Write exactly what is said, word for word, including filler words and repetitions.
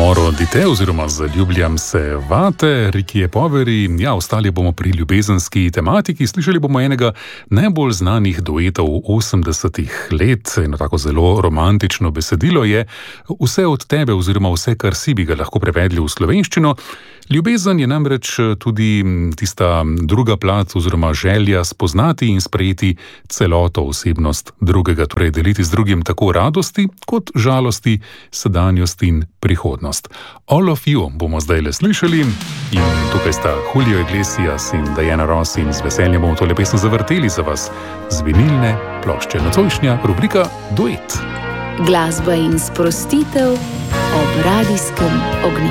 Amoro di te oziroma Zaljubljam se vate, Rikije Poveri. Ja, ostali bomo pri ljubezenski tematiki. Slišali bomo enega najbolj znanih duetov osemdesetih let. Eno tako zelo romantično besedilo je Vse od tebe oziroma Vse, kar si, bi ga lahko prevedli v slovenščino. Ljubezen je namreč tudi tista druga plat oziroma želja spoznati in sprejeti celoto osebnost drugega, torej deliti z drugim tako radosti kot žalosti, sedanjost in prihodnost. All of You bomo zdaj le slišali in tukaj sta Julio Iglesias in Diana Ross in z veseljem bomo tole pesem zavrteli za vas z vinilne plošče. Nocojšnja rubrika Duet. Glasba in sprostitev ob radijskem ognju.